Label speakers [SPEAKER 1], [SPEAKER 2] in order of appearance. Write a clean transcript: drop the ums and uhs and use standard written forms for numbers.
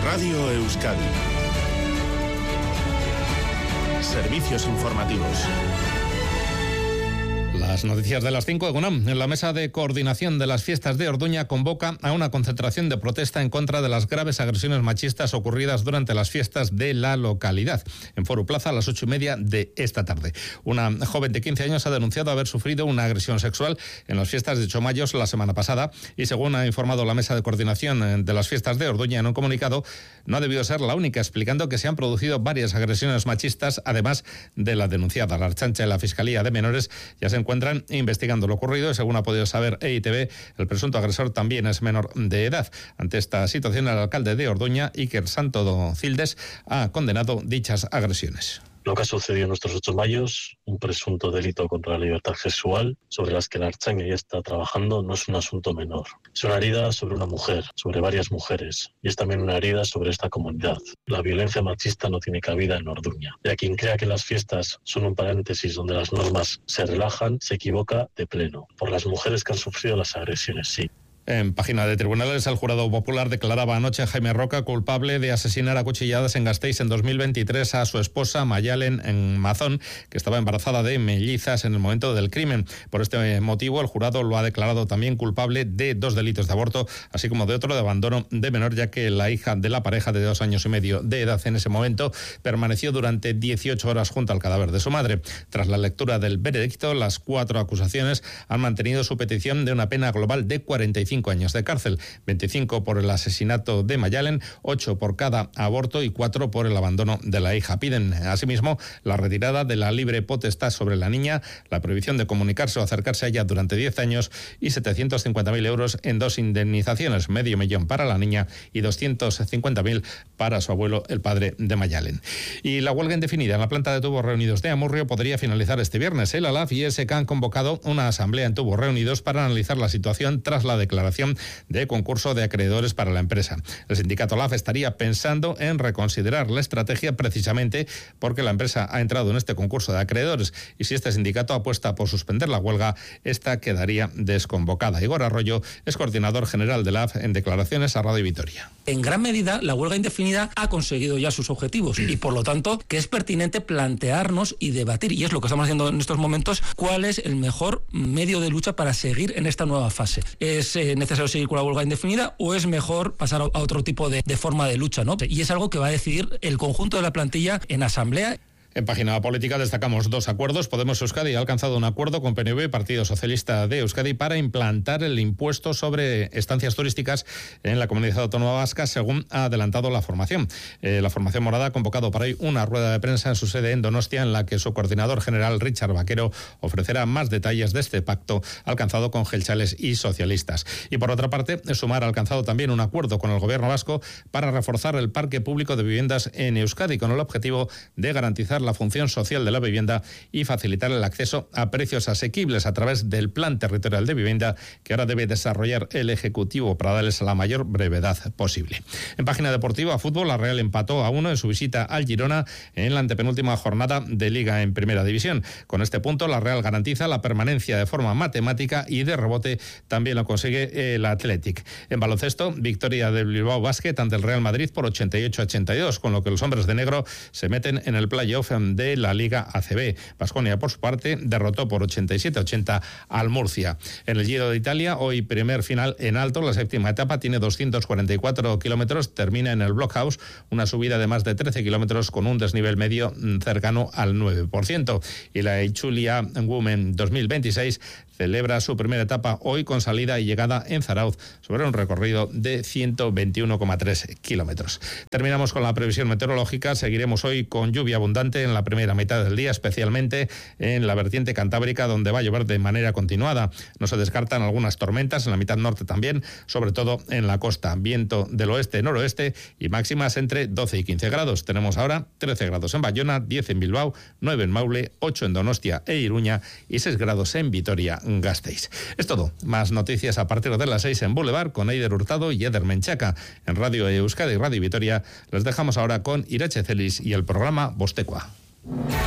[SPEAKER 1] Radio Euskadi. Servicios informativos.
[SPEAKER 2] Las noticias de las 5, Egunon. En la mesa de coordinación de las fiestas de Orduña convoca a una concentración de protesta en contra de las graves agresiones machistas ocurridas durante las fiestas de la localidad. En Foro Plaza a las 8:30 de esta tarde. Una joven de 15 años ha denunciado haber sufrido una agresión sexual en las fiestas de Chomayos la semana pasada y, según ha informado la mesa de coordinación de las fiestas de Orduña en un comunicado, no ha debido ser la única, explicando que se han producido varias agresiones machistas, además de la denunciada. La Ertzaintza y la Fiscalía de Menores ya se encuentran investigando lo ocurrido y, según ha podido saber EITV, el presunto agresor también es menor de edad. Ante esta situación, el alcalde de Orduña, Iker Santo Cildes, ha condenado dichas agresiones.
[SPEAKER 3] Lo que ha sucedido en nuestros 8 mayos, un presunto delito contra la libertad sexual, sobre las que la Ertzaintza ya está trabajando, no es un asunto menor. Es una herida sobre una mujer, sobre varias mujeres, y es también una herida sobre esta comunidad. La violencia machista no tiene cabida en Orduña. Y a quien crea que las fiestas son un paréntesis donde las normas se relajan, se equivoca de pleno. Por las mujeres que han sufrido las agresiones, sí.
[SPEAKER 2] En página de tribunales, el jurado popular declaraba anoche a Jaime Roca culpable de asesinar a cuchilladas en Gasteiz en 2023 a su esposa Mayalen en Mazón, que estaba embarazada de mellizas en el momento del crimen. Por este motivo, el jurado lo ha declarado también culpable de 2 delitos de aborto, así como de otro de abandono de menor, ya que la hija de la pareja de 2 años y medio de edad en ese momento permaneció durante 18 horas junto al cadáver de su madre. Tras la lectura del veredicto, las 4 acusaciones han mantenido su petición de una pena global de 45 años de cárcel, 25 por el asesinato de Mayalen, 8 por cada aborto y 4 por el abandono de la hija. Piden asimismo la retirada de la libre potestad sobre la niña, la prohibición de comunicarse o acercarse a ella durante 10 años y 750.000 euros en 2 indemnizaciones, $500.000 para la niña y 250.000 para su abuelo, el padre de Mayalen. Y la huelga indefinida en la planta de Tubos Reunidos de Amurrio podría finalizar este viernes. El ALAF y ESK han convocado una asamblea en Tubos Reunidos para analizar la situación tras la declaración de concurso de acreedores para la empresa. El sindicato ALAF estaría pensando en reconsiderar la estrategia precisamente porque la empresa ha entrado en este concurso de acreedores y si este sindicato apuesta por suspender la huelga, esta quedaría desconvocada. Igor Arroyo es coordinador general de la ALAF en declaraciones a Radio Vitoria.
[SPEAKER 4] En gran medida, la huelga indefinida ha conseguido ya sus objetivos y, por lo tanto, que es pertinente plantearnos y debatir, y es lo que estamos haciendo en estos momentos, cuál es el mejor medio de lucha para seguir en esta nueva fase. ¿Es necesario seguir con la huelga indefinida o es mejor pasar a otro tipo de forma de lucha, ¿no? Y es algo que va a decidir el conjunto de la plantilla en asamblea.
[SPEAKER 2] En página política destacamos 2 acuerdos. Podemos Euskadi ha alcanzado un acuerdo con PNV y Partido Socialista de Euskadi para implantar el impuesto sobre estancias turísticas en la Comunidad Autónoma Vasca, según ha adelantado la formación. La formación morada ha convocado para hoy una rueda de prensa en su sede en Donostia, en la que su coordinador general, Richard Vaquero, ofrecerá más detalles de este pacto alcanzado con gelchales y socialistas. Y por otra parte, Sumar ha alcanzado también un acuerdo con el Gobierno vasco para reforzar el parque público de viviendas en Euskadi, con el objetivo de garantizar la función social de la vivienda y facilitar el acceso a precios asequibles a través del Plan Territorial de Vivienda que ahora debe desarrollar el Ejecutivo para darles a la mayor brevedad posible. En página deportiva, fútbol, la Real empató a 1 en su visita al Girona en la antepenúltima jornada de Liga en Primera División. Con este punto, la Real garantiza la permanencia de forma matemática y de rebote también lo consigue el Athletic. En baloncesto, victoria del Bilbao Basket ante el Real Madrid por 88-82, con lo que los hombres de negro se meten en el playoff de la Liga ACB. Baskonia, por su parte, derrotó por 87-80 al Murcia. En el Giro de Italia, hoy primer final en alto, la 7ª etapa tiene 244 kilómetros, termina en el Blockhouse, una subida de más de 13 kilómetros con un desnivel medio cercano al 9%. Y la Itzulia Women 2026 celebra su primera etapa hoy con salida y llegada en Zarauz sobre un recorrido de 121,3 kilómetros. Terminamos con la previsión meteorológica. Seguiremos hoy con lluvia abundante en la primera mitad del día, especialmente en la vertiente cantábrica, donde va a llover de manera continuada. No se descartan algunas tormentas en la mitad norte también, sobre todo en la costa. Viento del oeste-noroeste y máximas entre 12 y 15 grados. Tenemos ahora 13 grados en Bayona, 10 en Bilbao, 9 en Maule, 8 en Donostia e Iruña y 6 grados en Vitoria-Gasteiz. Es todo. Más noticias a partir de las 6 en Boulevard con Eider Hurtado y Eder Menchaca. En Radio Euskadi y Radio Vitoria les dejamos ahora con Irache Celis y el programa Bostekoa.